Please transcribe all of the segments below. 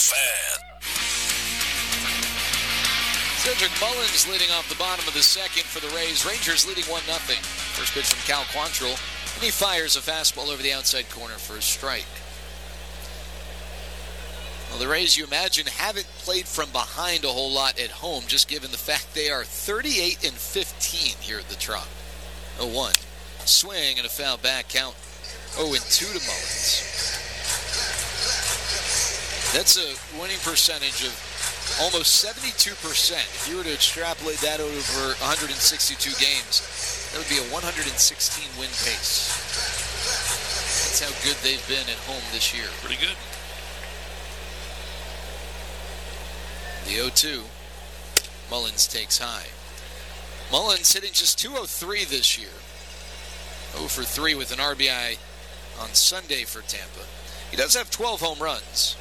Fan. Cedric Mullins leading off the bottom of the second for the Rays. Rangers leading 1-0. First pitch from Cal Quantrill, and he fires a fastball over the outside corner for a strike. Well, the Rays, you imagine, haven't played from behind a whole lot at home, just given the fact they are 38-15 here at the Trop. 0-1. Swing and a foul back, count 0-2 to Mullins. That's a winning percentage of almost 72%. If you were to extrapolate that over 162 games, that would be a 116 win pace. That's how good they've been at home this year. Pretty good. The 0-2. Mullins takes high. Mullins hitting just .203 this year. 0 for 3 with an RBI on Sunday for Tampa. He does have 12 home runs.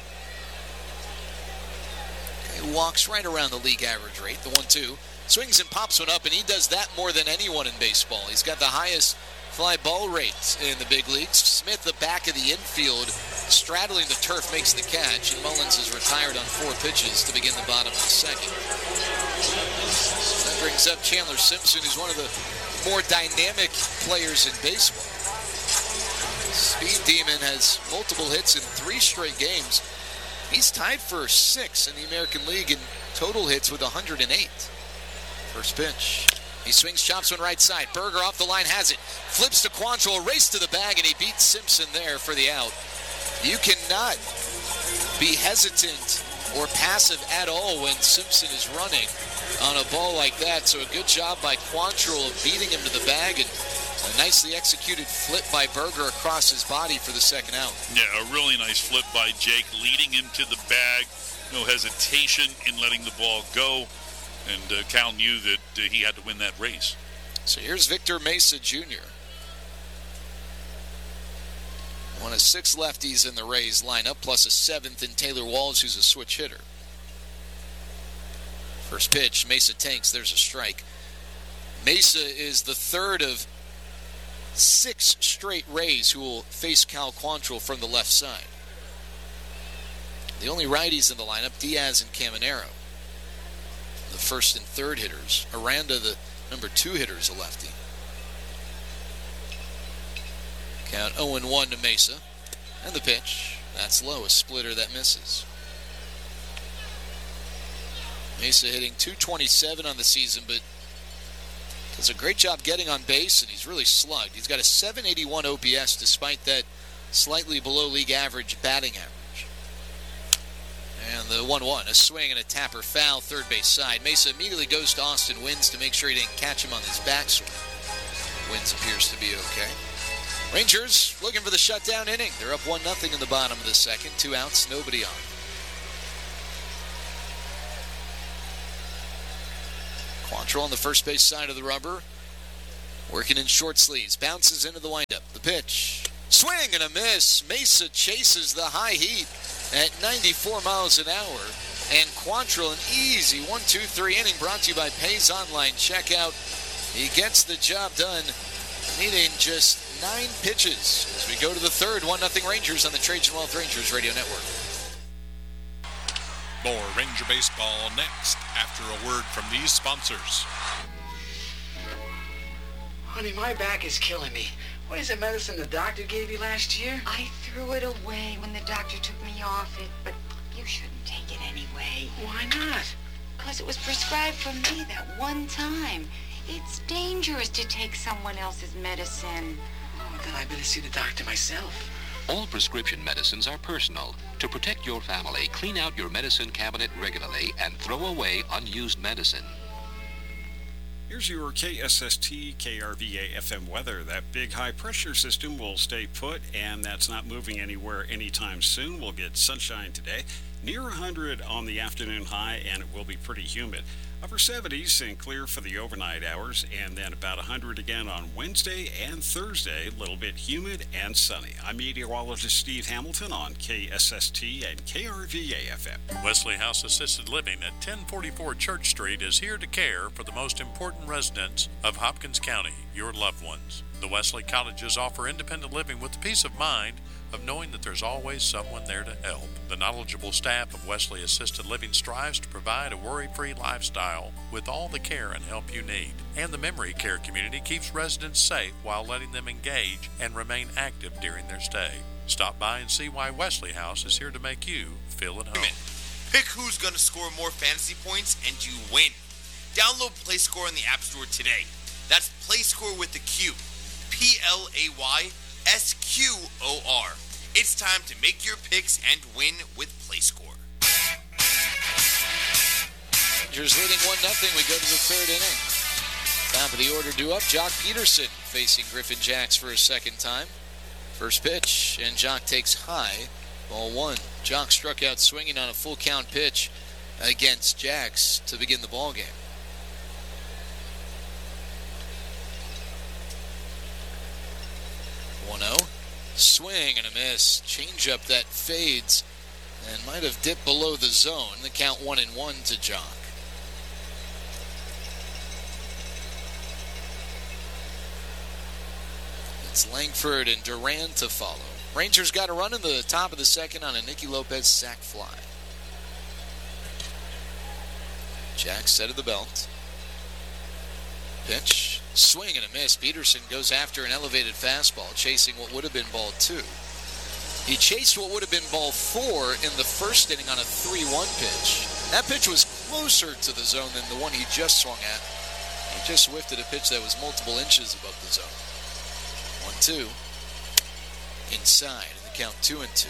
He walks right around the league average rate, the 1-2. Swings and pops one up, and he does that more than anyone in baseball. He's got the highest fly ball rate in the big leagues. Smith, the back of the infield, straddling the turf, makes the catch, and Mullins is retired on 4 pitches to begin the bottom of the second. That brings up Chandler Simpson, who's one of the more dynamic players in baseball. Speed Demon has multiple hits in 3 straight games. He's tied for 6th in the American League in total hits with 108. First pitch. He swings, chops one right side. Berger off the line, has it. Flips to Quantrill, race to the bag, and he beats Simpson there for the out. You cannot be hesitant or passive at all when Simpson is running on a ball like that. So a good job by Quantrill of beating him to the bag, and a nicely executed flip by Berger across his body for the second out. Yeah, a really nice flip by Jake, leading him to the bag. No hesitation in letting the ball go. And Cal knew that he had to win that race. So here's Victor Mesa Jr. One of 6 lefties in the Rays lineup, plus a 7th in Taylor Walls, who's a switch hitter. First pitch, Mesa takes. There's a strike. Mesa is the third of 6 straight Rays who will face Cal Quantrill from the left side. The only righties in the lineup, Diaz and Caminero, the first and third hitters. Aranda, the number 2 hitter, is a lefty. Count 0-1 to Mesa. And the pitch. That's low, a splitter that misses. Mesa hitting .227 on the season, but does a great job getting on base, and he's really slugged. He's got a .781 OPS despite that slightly below league average batting average. And the 1-1, a swing and a tapper foul, third base side. Mesa immediately goes to Austin Wynns to make sure he didn't catch him on his backswing. Wynns appears to be okay. Rangers looking for the shutdown inning. They're up 1-0 in the bottom of the second. 2 outs, nobody on. Quantrill on the first base side of the rubber. Working in short sleeves. Bounces into the windup. The pitch. Swing and a miss. Mesa chases the high heat at 94 miles an hour. And Quantrill, an easy 1-2-3 inning brought to you by Pays Online Checkout. He gets the job done, needing just 9 pitches. As we go to the third, 1-0 Rangers on the Trajan Wealth Rangers Radio Network. More Ranger baseball next after a word from these sponsors. Honey, my back is killing me. What is the medicine the doctor gave you last year? I threw it away when the doctor took me off it, but you shouldn't take it anyway. Why not? Because it was prescribed for me that one time. It's dangerous to take someone else's medicine. Oh, then I better see the doctor myself. All prescription medicines are personal. To protect your family, clean out your medicine cabinet regularly and throw away unused medicine. Here's your KSST KRVA FM weather. That big high pressure system will stay put, and that's not moving anywhere anytime soon. We'll get sunshine today, near 100 on the afternoon high, and it will be pretty humid. Upper 70s and clear for the overnight hours, and then about 100 again on Wednesday and Thursday. A little bit humid and sunny. I'm meteorologist Steve Hamilton on KSST and KRVA FM. Wesley House Assisted Living at 1044 Church Street is here to care for the most important residents of Hopkins County, your loved ones. The Wesley Cottages offer independent living with peace of mind of knowing that there's always someone there to help. The knowledgeable staff of Wesley Assisted Living strives to provide a worry-free lifestyle with all the care and help you need. And the memory care community keeps residents safe while letting them engage and remain active during their stay. Stop by and see why Wesley House is here to make you feel at home. Pick who's going to score more fantasy points and you win. Download PlayScore in the App Store today. That's PlayScore with the Q. PlayScore. It's time to make your picks and win with PlayScore. Rangers leading 1-0. We go to the third inning. Top of the order due up. Jock Peterson facing Griffin Jacks for a second time. First pitch, and Jock takes high. Ball one. Jock struck out swinging on a full count pitch against Jacks to begin the ball game. 1-0. Swing and a miss. Changeup that fades and might have dipped below the zone. The count 1-1 to Jock. It's Langford and Duran to follow. Rangers got a run in the top of the second on a Nicky Lopez sac fly. Jack set of the belt. Pitch. Swing and a miss. Peterson goes after an elevated fastball, chasing what would have been ball 2. He chased what would have been ball 4 in the first inning on a 3-1 pitch. That pitch was closer to the zone than the one he just swung at. He just whiffed at a pitch that was multiple inches above the zone. 1-2. Inside, and the count 2-2.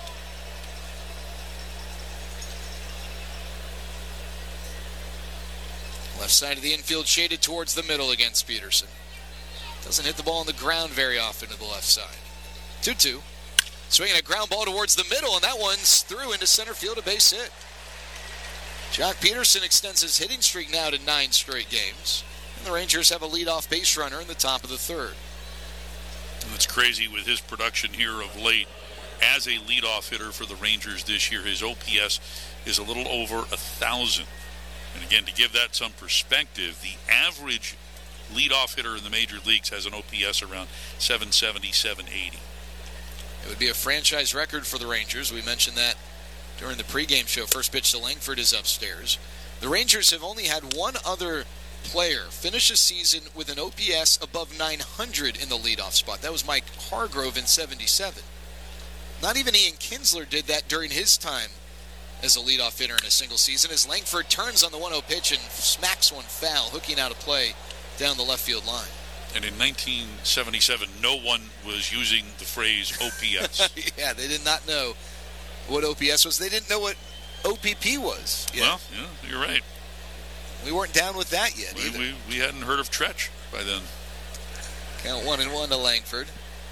Left side of the infield shaded towards the middle against Peterson. Doesn't hit the ball on the ground very often to the left side. 2-2. Swinging a ground ball towards the middle, and that one's through into center field, a base hit. Jock Peterson extends his hitting streak now to 9 straight games. And the Rangers have a leadoff base runner in the top of the third. It's crazy with his production here of late. As a leadoff hitter for the Rangers this year, his OPS is a little over 1,000. And again, to give that some perspective, the average leadoff hitter in the major leagues has an OPS around 770, 780. It would be a franchise record for the Rangers. We mentioned that during the pregame show. First pitch to Langford is upstairs. The Rangers have only had one other player finish a season with an OPS above 900 in the leadoff spot. That was Mike Hargrove in 77. Not even Ian Kinsler did that during his time as a leadoff hitter in a single season, as Langford turns on the 1-0 pitch and smacks one foul, hooking out a play down the left field line. And in 1977, no one was using the phrase OPS. Yeah, they did not know what OPS was. They didn't know what OPP was yet. Well, yeah, you're right. We weren't down with that yet either. We hadn't heard of Tretch by then. Count 1-1 to Langford.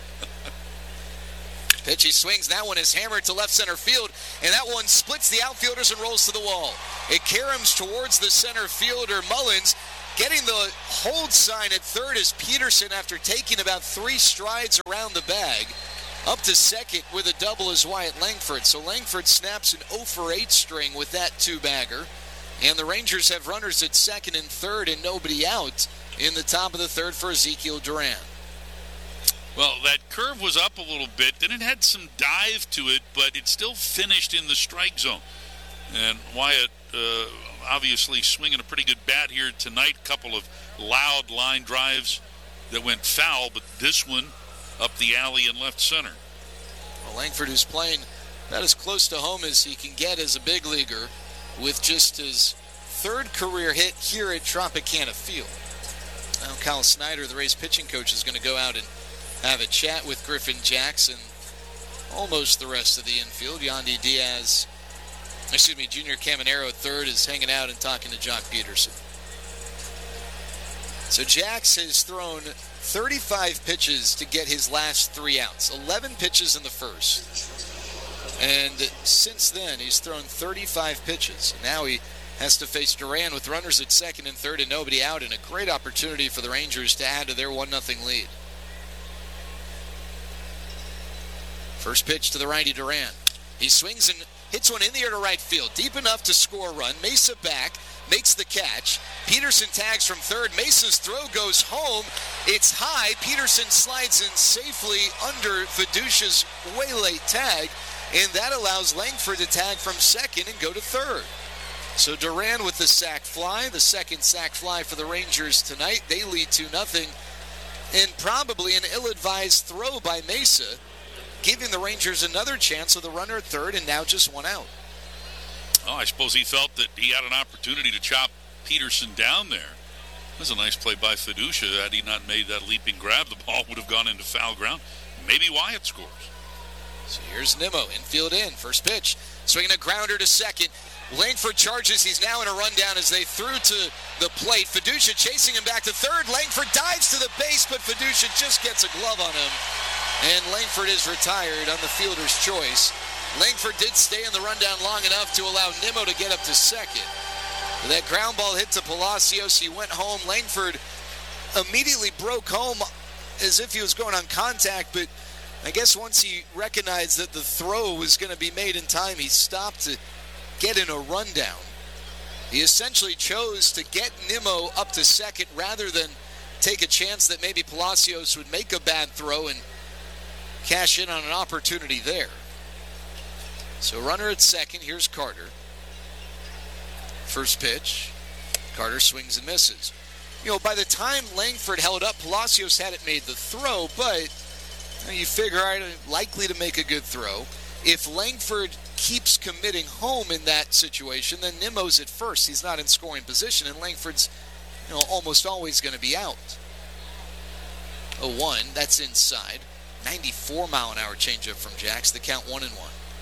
Pitch, he swings. That one is hammered to left center field, and that one splits the outfielders and rolls to the wall. It caroms towards the center fielder, Mullins. Getting the hold sign at third is Peterson after taking about 3 strides around the bag. Up to second with a double is Wyatt Langford. So Langford snaps an 0-for-8 string with that 2-bagger. And the Rangers have runners at second and third and nobody out in the top of the third for Ezekiel Duran. Well, that curve was up a little bit. Then it had some dive to it, but it still finished in the strike zone. And Wyatt obviously swinging a pretty good bat here tonight. A couple of loud line drives that went foul, but this one up the alley in left center. Well, Langford, who's playing about as close to home as he can get as a big leaguer, with just his 3rd career hit here at Tropicana Field. Now Kyle Snyder, the Rays pitching coach, is going to go out and have a chat with Griffin Jackson, almost the rest of the infield. Junior Caminero at third is hanging out and talking to Jock Peterson. So Jax has thrown 35 pitches to get his last 3 outs. 11 pitches in the first. And since then, he's thrown 35 pitches. Now he has to face Duran with runners at second and third and nobody out, and a great opportunity for the Rangers to add to their 1-0 lead. First pitch to the righty Duran. He swings and hits one in the air to right field, deep enough to score a run. Mesa back, makes the catch. Peterson tags from third. Mesa's throw goes home. It's high. Peterson slides in safely under Fiducia's way late tag, and that allows Langford to tag from second and go to third. So Duran with the sac fly, the second sac fly for the Rangers tonight. They lead 2-0, and probably an ill-advised throw by Mesa, giving the Rangers another chance with a runner at third and now just one out. Oh, I suppose he felt that he had an opportunity to chop Peterson down there. That was a nice play by Fiducia. Had he not made that leaping grab, the ball would have gone into foul ground. Maybe Wyatt scores. So here's Nimmo, infield in, first pitch. Swinging a grounder to second. Langford charges. He's now in a rundown as they threw to the plate. Fiducia chasing him back to third. Langford dives to the base, but Fiducia just gets a glove on him. And Langford is retired on the fielder's choice. Langford did stay in the rundown long enough to allow Nimmo to get up to second. But that ground ball hit to Palacios. He went home. Langford immediately broke home as if he was going on contact, but I guess once he recognized that the throw was going to be made in time, he stopped to get in a rundown. He essentially chose to get Nimmo up to second rather than take a chance that maybe Palacios would make a bad throw and cash in on an opportunity there. So runner at second, here's Carter. First pitch, Carter swings and misses. You know, by the time Langford held up, Palacios hadn't made the throw, but you figure, all right, likely to make a good throw. If Langford keeps committing home in that situation, then Nimmo's at first. He's not in scoring position, and Langford's, almost always going to be out. 0-1, that's inside. 94-mile-an-hour changeup from Jax. The count 1-1.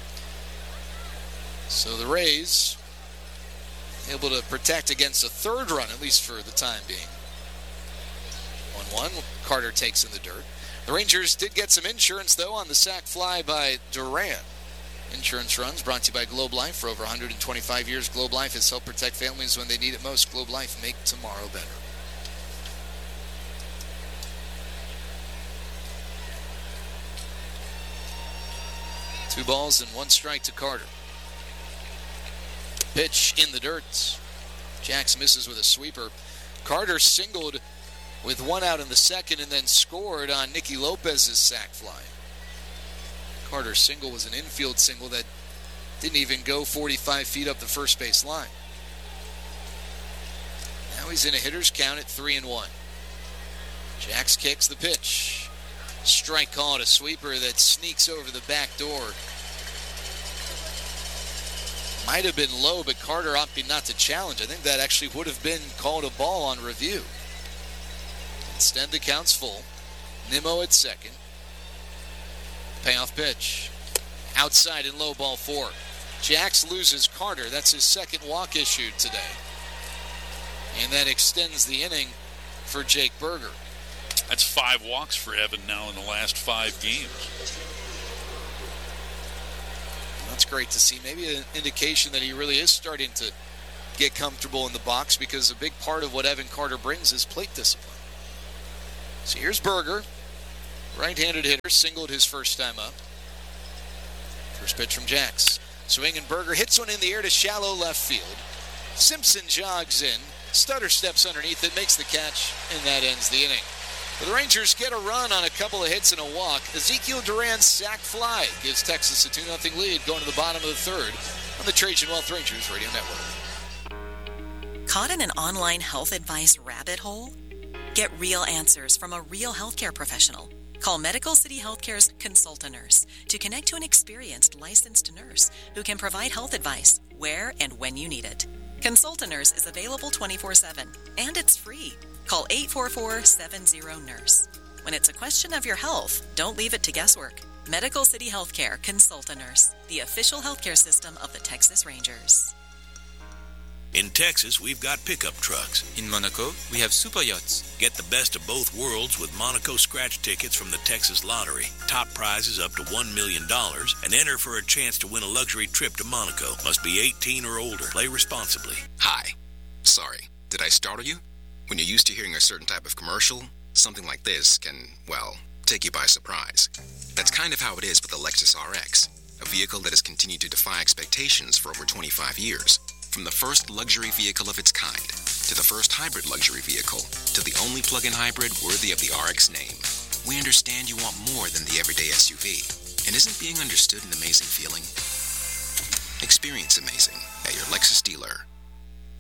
So the Rays able to protect against a third run, at least for the time being. 1-1. Carter takes in the dirt. The Rangers did get some insurance, though, on the sac fly by Duran. Insurance runs brought to you by Globe Life. For over 125 years, Globe Life has helped protect families when they need it most. Globe Life, make tomorrow better. Two balls and one strike to Carter. Pitch in the dirt. Jax misses with a sweeper. Carter singled with one out in the second and then scored on Nicky Lopez's sac fly. Carter's single was an infield single that didn't even go 45 feet up the first base line. Now he's in a hitter's count at 3-1. Jax kicks the pitch. Strike call, a sweeper that sneaks over the back door. Might have been low, but Carter opted not to challenge. I think that actually would have been called a ball on review. Instead, the count's full. Nimmo at second. Payoff pitch. Outside in low, ball 4. Jax loses Carter. That's his second walk issued today. And that extends the inning for Jake Burger. That's 5 walks for Evan now in the last 5 games. That's great to see. Maybe an indication that he really is starting to get comfortable in the box, because a big part of what Evan Carter brings is plate discipline. So here's Burger. Right-handed hitter, singled his first time up. First pitch from Jax. Swing and Burger hits one in the air to shallow left field. Simpson jogs in. Stutter steps underneath it, makes the catch, and that ends the inning. The Rangers get a run on a couple of hits and a walk. Ezekiel Duran's sac fly gives Texas a 2-0 lead going to the bottom of the third on the Trajan Wealth Rangers Radio Network. Caught in an online health advice rabbit hole? Get real answers from a real healthcare professional. Call Medical City Healthcare's Consultant Nurse to connect to an experienced licensed nurse who can provide health advice where and when you need it. Consultant Nurse is available 24/7, and it's free. Call 844-70-NURSE. When it's a question of your health, don't leave it to guesswork. Medical City Healthcare Consultant Nurse, the official healthcare system of the Texas Rangers. In Texas, we've got pickup trucks. In Monaco, we have super yachts. Get the best of both worlds with Monaco scratch tickets from the Texas Lottery. Top prizes up to $1 million, and enter for a chance to win a luxury trip to Monaco. Must be 18 or older. Play responsibly. Hi. Sorry, did I startle you? When you're used to hearing a certain type of commercial, something like this can, well, take you by surprise. That's kind of how it is with the Lexus RX. a vehicle that has continued to defy expectations for over 25 years. From the first luxury vehicle of its kind, to the first hybrid luxury vehicle, to the only plug-in hybrid worthy of the RX name. We understand you want more than the everyday SUV. And isn't being understood an amazing feeling? Experience amazing at your Lexus dealer.